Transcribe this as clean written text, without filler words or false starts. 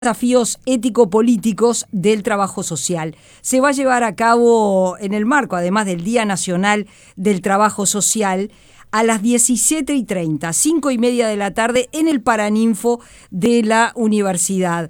Desafíos ético-políticos del trabajo social. Se va a llevar a cabo en el marco, además del Día Nacional del Trabajo Social, a las 17:30, 5:30 de la tarde, en el Paraninfo de la Universidad.